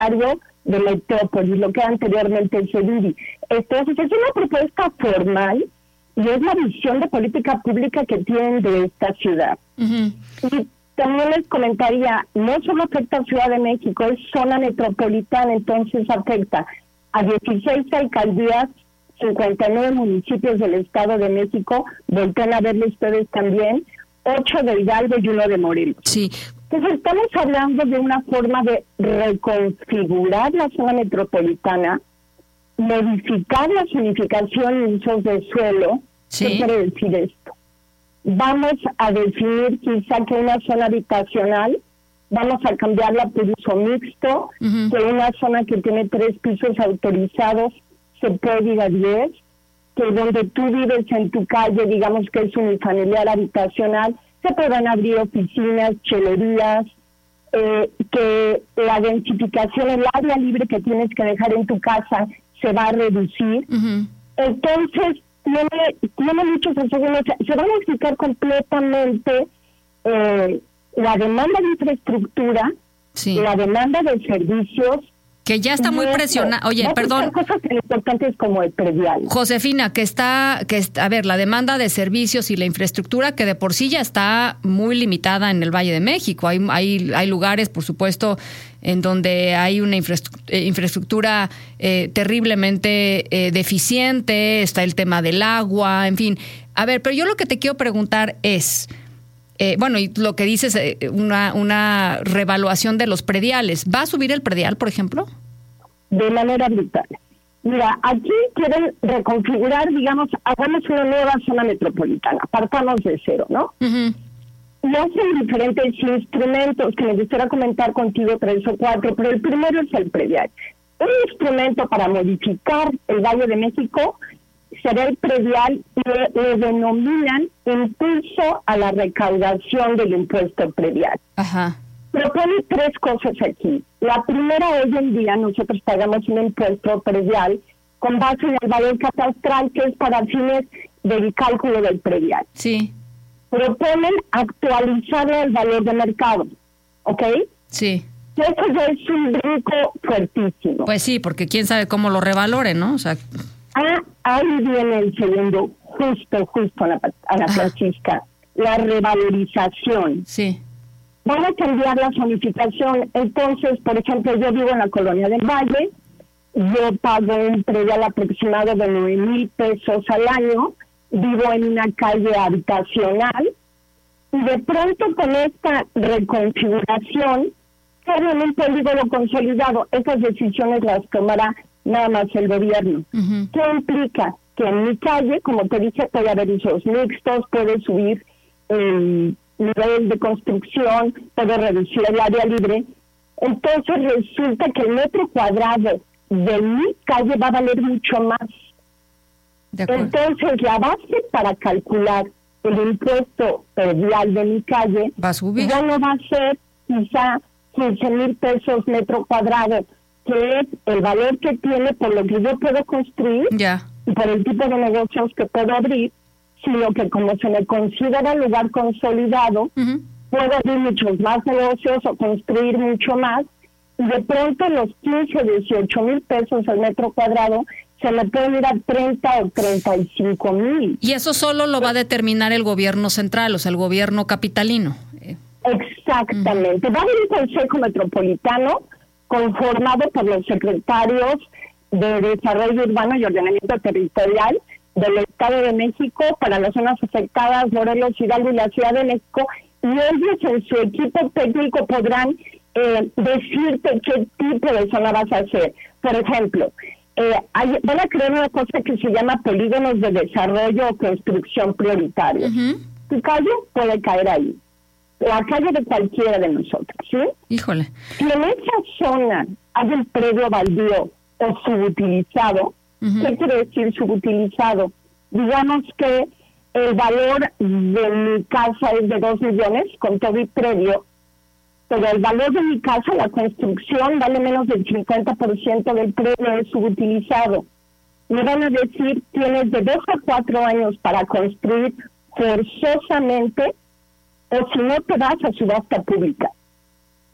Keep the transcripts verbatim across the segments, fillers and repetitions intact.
de Metrópolis, lo que anteriormente el CEDIRI. Entonces es una propuesta formal y es la visión de política pública que tienen de esta ciudad. Uh-huh. Y también les comentaría, no solo afecta a Ciudad de México, es zona metropolitana, entonces afecta a dieciséis alcaldías, cincuenta y nueve municipios del Estado de México, volteen a verlo ustedes también, ocho de Hidalgo y uno de Morelos. Sí. Entonces estamos hablando de una forma de reconfigurar la zona metropolitana, modificar la zonificación y usos de suelo. Sí. ¿Qué quiere decir esto? Vamos a definir quizá que una zona habitacional, vamos a cambiarla por uso mixto, uh-huh. que una zona que tiene tres pisos autorizados se puede ir a diez, que donde tú vives en tu calle, digamos que es unifamiliar habitacional, se puedan abrir oficinas, chelerías, eh, que la densificación, el área libre que tienes que dejar en tu casa se va a reducir. Uh-huh. Entonces, tiene, tiene muchos efectos. Se va a modificar completamente eh, la demanda de infraestructura, sí. la demanda de servicios, que ya está muy presionada. Oye, perdón. Cosas tan importantes como el predial. Josefina, que está, que está, a ver, la demanda de servicios y la infraestructura que de por sí ya está muy limitada en el Valle de México. Hay, hay, hay lugares, por supuesto, en donde hay una infraestructura, infraestructura eh, terriblemente eh, deficiente. Está el tema del agua, en fin. A ver, pero yo lo que te quiero preguntar es, Eh, bueno, y lo que dices, eh, una, una revaluación de los prediales. ¿Va a subir el predial, por ejemplo? De manera brutal. Mira, aquí quieren reconfigurar, digamos, hagamos una nueva zona metropolitana, partamos de cero, ¿no? Uh-huh. Y hacen diferentes instrumentos que me gustaría comentar contigo, tres o cuatro, pero el primero es el predial. Un instrumento para modificar el Valle de México será el predial, que le denominan impulso a la recaudación del impuesto predial. Ajá. Propone tres cosas aquí. La primera, hoy en día nosotros pagamos un impuesto predial con base en el valor catastral, que es para fines del cálculo del predial. Sí. Proponen actualizar el valor de mercado, ¿ok? Sí. Eso ya es un brinco fuertísimo. Pues sí, porque quién sabe cómo lo revalore, ¿no? O sea... Ah, ahí viene el segundo, justo, justo, Ana, Ana Francisca, la revalorización. Sí. Van a cambiar la zonificación. Entonces, por ejemplo, yo vivo en la Colonia del Valle, yo pago un predial aproximado de nueve mil pesos al año, vivo en una calle habitacional, y de pronto con esta reconfiguración, en un polígono consolidado, estas decisiones las tomará nada más el gobierno. Uh-huh. ¿Qué implica? Que en mi calle, como te dije, puede haber usos mixtos, puede subir el nivel de construcción, puede reducir el área libre. Entonces resulta que el metro cuadrado de mi calle va a valer mucho más. Entonces la base para calcular el impuesto predial de mi calle va a subir. Ya no va a ser quizá quince mil pesos metro cuadrado, que es el valor que tiene por lo que yo puedo construir yeah. y por el tipo de negocios que puedo abrir, sino que como se me considera lugar consolidado, uh-huh. puedo abrir muchos más negocios o construir mucho más, y de pronto los quince, dieciocho mil pesos al metro cuadrado se me pueden ir a treinta o treinta y cinco mil. Y eso solo lo va a determinar el gobierno central, o sea, el gobierno capitalino. Exactamente. Uh-huh. Va a haber un consejo metropolitano conformado por los secretarios de Desarrollo Urbano y Ordenamiento Territorial del Estado de México para las zonas afectadas, Morelos, Hidalgo y la Ciudad de México, y ellos en su equipo técnico podrán eh, decirte qué tipo de zona vas a hacer. Por ejemplo, eh, hay, van a crear una cosa que se llama polígonos de desarrollo o construcción prioritaria. Uh-huh. Tu calle puede caer ahí. La calle de cualquiera de nosotros, ¿sí? Híjole. Si en esa zona hay un predio baldío o subutilizado, uh-huh. ¿qué quiere decir subutilizado? Digamos que el valor de mi casa es de dos millones con todo y predio, pero el valor de mi casa, la construcción, vale menos del cincuenta por ciento del predio es subutilizado. Me van a decir, tienes de dos a cuatro años para construir forzosamente, o si no te vas a subasta pública.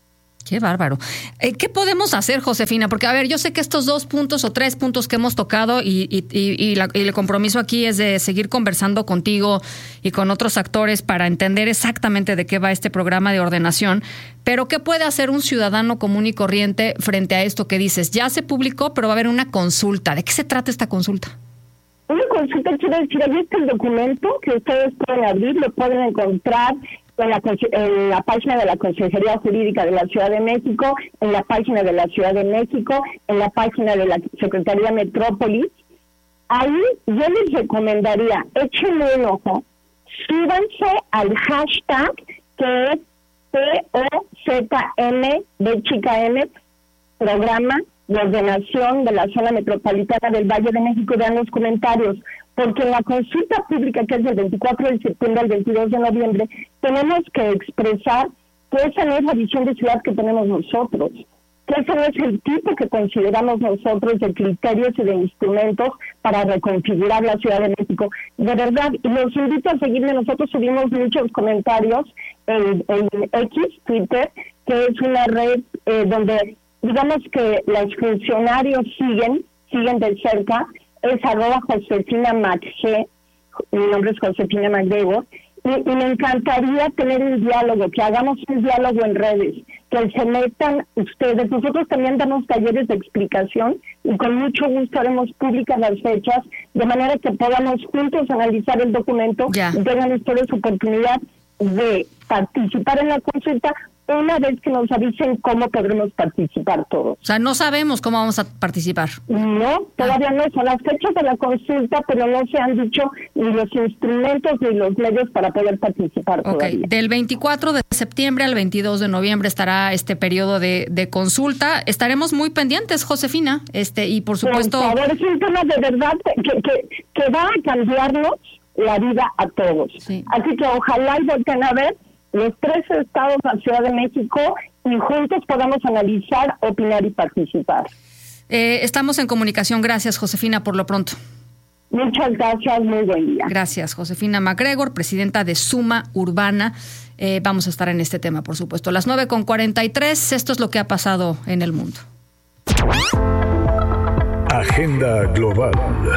Qué bárbaro. Eh, ¿Qué podemos hacer, Josefina? Porque, a ver, yo sé que estos dos puntos o tres puntos que hemos tocado y, y, y, y, la, y el compromiso aquí es de seguir conversando contigo y con otros actores para entender exactamente de qué va este programa de ordenación. Pero, ¿qué puede hacer un ciudadano común y corriente frente a esto que dices? Ya se publicó, pero va a haber una consulta. ¿De qué se trata esta consulta? Una consulta quiere decir, ahí está el documento que ustedes pueden abrir, lo pueden encontrar En la, en la página de la Consejería Jurídica de la Ciudad de México, en la página de la Ciudad de México, en la página de la Secretaría Metrópolis. Ahí yo les recomendaría, échenle un ojo, súbanse al hashtag que es P O Z M de chica M, programa de ordenación de la zona metropolitana del Valle de México. Vean los comentarios, porque en la consulta pública, que es del veinticuatro de septiembre al veintidós de noviembre, tenemos que expresar que esa no es la visión de ciudad que tenemos nosotros, que ese no es el tipo que consideramos nosotros de criterios y de instrumentos para reconfigurar la Ciudad de México. De verdad, y los invito a seguirme. Nosotros subimos muchos comentarios en, en X, Twitter, que es una red eh, donde digamos que los funcionarios siguen, siguen de cerca. Es arroba Josefina Mag, mi nombre es Josefina MacGregor, y, y me encantaría tener un diálogo, que hagamos un diálogo en redes, que se metan ustedes. Nosotros también damos talleres de explicación y con mucho gusto haremos públicas las fechas, de manera que podamos juntos analizar el documento ya. y tengan ustedes oportunidad de participar en la consulta una vez que nos avisen cómo podremos participar todos. O sea, no sabemos cómo vamos a participar. No, todavía no son las fechas de la consulta, pero no se han dicho ni los instrumentos ni los medios para poder participar okay. todavía. Del veinticuatro de septiembre al veintidós de noviembre estará este periodo de, de consulta. Estaremos muy pendientes, Josefina, este y por supuesto... Por favor, es un tema de verdad que, que, que va a cambiarnos la vida a todos. Sí. Así que ojalá y volteen a ver los tres estados de la Ciudad de México y juntos podamos analizar, opinar y participar. Eh, estamos en comunicación. Gracias, Josefina, por lo pronto. Muchas gracias, muy buen día. Gracias, Josefina MacGregor, presidenta de Suma Urbana. Eh, vamos a estar en este tema, por supuesto. Las nueve con cuarenta y tres, esto es lo que ha pasado en el mundo. Agenda Global.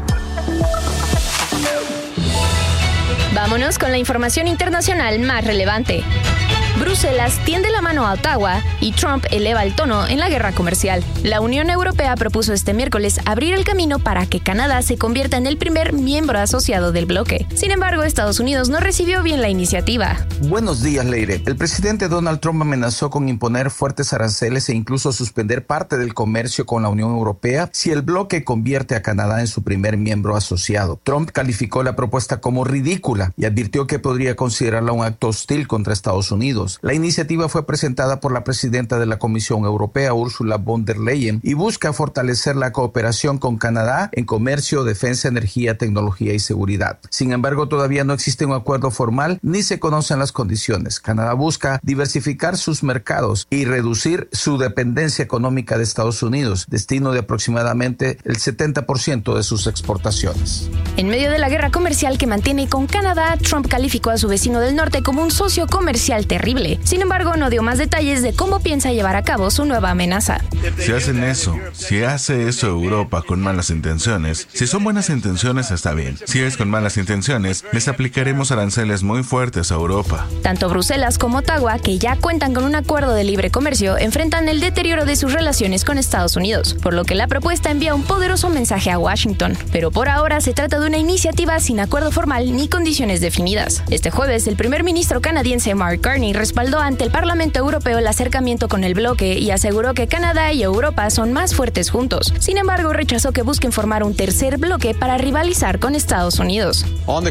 Vámonos con la información internacional más relevante. Bruselas tiende la mano a Ottawa y Trump eleva el tono en la guerra comercial. La Unión Europea propuso este miércoles abrir el camino para que Canadá se convierta en el primer miembro asociado del bloque. Sin embargo, Estados Unidos no recibió bien la iniciativa. Buenos días, Leire. El presidente Donald Trump amenazó con imponer fuertes aranceles e incluso suspender parte del comercio con la Unión Europea si el bloque convierte a Canadá en su primer miembro asociado. Trump calificó la propuesta como ridícula y advirtió que podría considerarla un acto hostil contra Estados Unidos. La iniciativa fue presentada por la presidenta de la Comisión Europea, Ursula von der Leyen, y busca fortalecer la cooperación con Canadá en comercio, defensa, energía, tecnología y seguridad. Sin embargo, todavía no existe un acuerdo formal ni se conocen las condiciones. Canadá busca diversificar sus mercados y reducir su dependencia económica de Estados Unidos, destino de aproximadamente el setenta por ciento de sus exportaciones. En medio de la guerra comercial que mantiene con Canadá, Trump calificó a su vecino del norte como un socio comercial terrible. Sin embargo, no dio más detalles de cómo piensa llevar a cabo su nueva amenaza. Si hacen eso, si hace eso Europa con malas intenciones, si son buenas intenciones está bien. Si es con malas intenciones, les aplicaremos aranceles muy fuertes a Europa. Tanto Bruselas como Ottawa, que ya cuentan con un acuerdo de libre comercio, enfrentan el deterioro de sus relaciones con Estados Unidos, por lo que la propuesta envía un poderoso mensaje a Washington. Pero por ahora se trata de una iniciativa sin acuerdo formal ni condiciones definidas. Este jueves, el primer ministro canadiense Mark Carney respaldó ante el Parlamento Europeo el acercamiento con el bloque y aseguró que Canadá y Europa son más fuertes juntos. Sin embargo, rechazó que busquen formar un tercer bloque para rivalizar con Estados Unidos.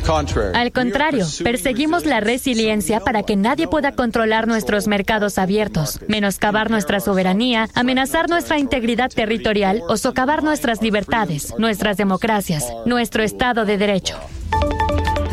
Al contrario, perseguimos la resiliencia para que nadie pueda controlar nuestros mercados abiertos, menoscabar nuestra soberanía, amenazar nuestra integridad territorial o socavar nuestras libertades, nuestras democracias, nuestro Estado de Derecho.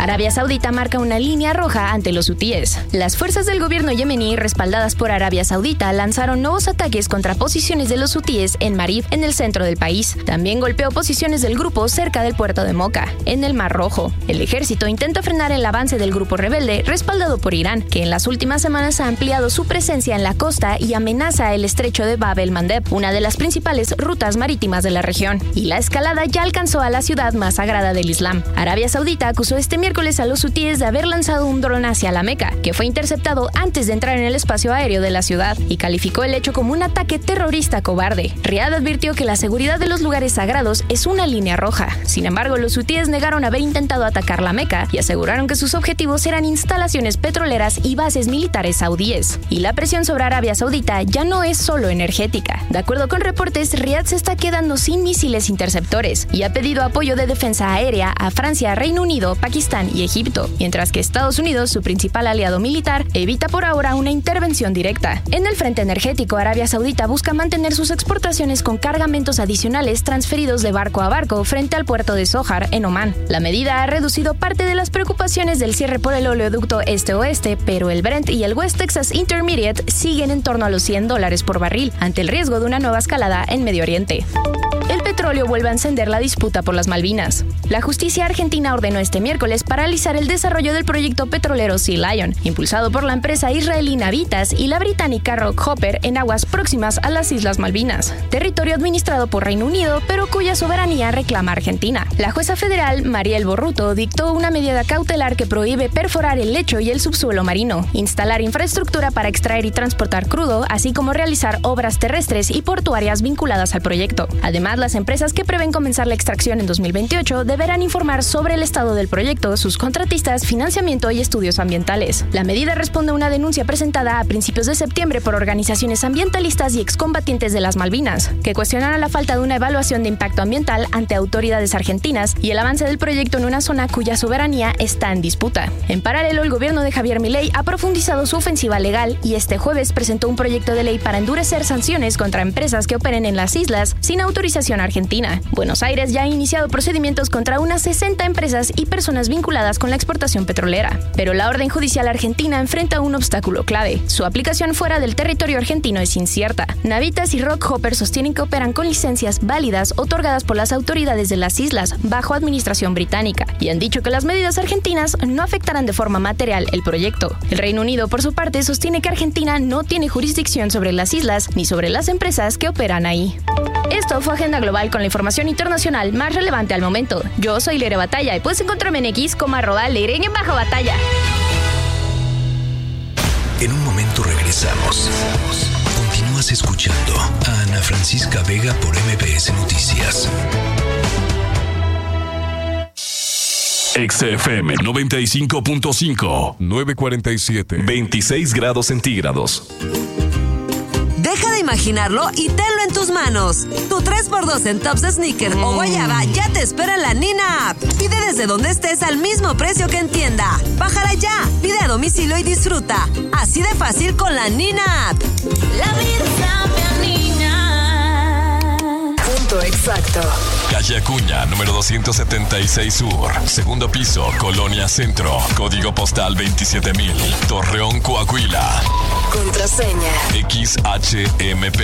Arabia Saudita marca una línea roja ante los hutíes. Las fuerzas del gobierno yemení, respaldadas por Arabia Saudita, lanzaron nuevos ataques contra posiciones de los hutíes en Marib, en el centro del país. También golpeó posiciones del grupo cerca del puerto de Mocha, en el Mar Rojo. El ejército intenta frenar el avance del grupo rebelde, respaldado por Irán, que en las últimas semanas ha ampliado su presencia en la costa y amenaza el estrecho de Bab el-Mandeb, una de las principales rutas marítimas de la región. Y la escalada ya alcanzó a la ciudad más sagrada del Islam. Arabia Saudita acusó este miércoles a los hutíes de haber lanzado un dron hacia la Meca, que fue interceptado antes de entrar en el espacio aéreo de la ciudad, y calificó el hecho como un ataque terrorista cobarde. Riad advirtió que la seguridad de los lugares sagrados es una línea roja. Sin embargo, los hutíes negaron haber intentado atacar la Meca y aseguraron que sus objetivos eran instalaciones petroleras y bases militares saudíes. Y la presión sobre Arabia Saudita ya no es solo energética. De acuerdo con reportes, Riad se está quedando sin misiles interceptores y ha pedido apoyo de defensa aérea a Francia, Reino Unido, Pakistán y Egipto, mientras que Estados Unidos, su principal aliado militar, evita por ahora una intervención directa. En el frente energético, Arabia Saudita busca mantener sus exportaciones con cargamentos adicionales transferidos de barco a barco frente al puerto de Sohar, en Omán. La medida ha reducido parte de las preocupaciones del cierre por el oleoducto este-oeste, pero el Brent y el West Texas Intermediate siguen en torno a los cien dólares por barril, ante el riesgo de una nueva escalada en Medio Oriente. El petróleo vuelve a encender la disputa por las Malvinas. La justicia argentina ordenó este miércoles paralizar el desarrollo del proyecto petrolero Sea Lion, impulsado por la empresa israelí Navitas y la británica Rockhopper en aguas próximas a las Islas Malvinas, territorio administrado por Reino Unido, pero cuya soberanía reclama Argentina. La jueza federal, Mariel Borruto, dictó una medida cautelar que prohíbe perforar el lecho y el subsuelo marino, instalar infraestructura para extraer y transportar crudo, así como realizar obras terrestres y portuarias vinculadas al proyecto. Además, las empresas que prevén comenzar la extracción en dos mil veintiocho deberán informar sobre el estado del proyecto, sus contratistas, financiamiento y estudios ambientales. La medida responde a una denuncia presentada a principios de septiembre por organizaciones ambientalistas y excombatientes de las Malvinas, que cuestionaron la falta de una evaluación de impacto ambiental ante autoridades argentinas y el avance del proyecto en una zona cuya soberanía está en disputa. En paralelo, el gobierno de Javier Milei ha profundizado su ofensiva legal y este jueves presentó un proyecto de ley para endurecer sanciones contra empresas que operen en las islas sin autorización argentina. Buenos Aires ya ha iniciado procedimientos contra unas sesenta empresas y personas vinculadas con la exportación petrolera. Pero la orden judicial argentina enfrenta un obstáculo clave. Su aplicación fuera del territorio argentino es incierta. Navitas y Rockhopper sostienen que operan con licencias válidas otorgadas por las autoridades de las islas bajo administración británica y han dicho que las medidas argentinas no afectarán de forma material el proyecto. El Reino Unido, por su parte, sostiene que Argentina no tiene jurisdicción sobre las islas ni sobre las empresas que operan ahí. Esto fue Agenda Global con la información internacional más relevante al momento. Yo soy Leire Batalla y puedes encontrarme en X como arroba Leire en bajo batalla. En un momento regresamos. Continúas escuchando a Ana Francisca Vega por M B S Noticias. X F M noventa y cinco punto cinco, nueve cuarenta y siete, veintiséis grados centígrados. Deja de imaginarlo y tenlo en tus manos. Tu tres por dos en tops de sneaker o guayaba ya te espera en la Nina App. Pide desde donde estés al mismo precio que en tienda. Bájala ya, pide a domicilio y disfruta. Así de fácil con la Nina App. La vida sabe a Nina. Punto exacto. Calle Acuña, número doscientos setenta y seis Sur. Segundo piso, Colonia Centro. Código postal veintisiete mil. Torreón, Coahuila. Contraseña X H M P.